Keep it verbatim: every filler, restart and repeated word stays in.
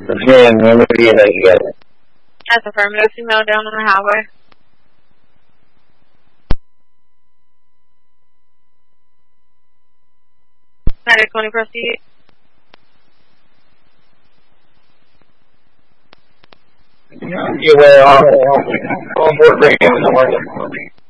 Again, when we get together. That's affirmative. Female down on the highway. nine twenty, proceed. You were on, on board radio in the morning.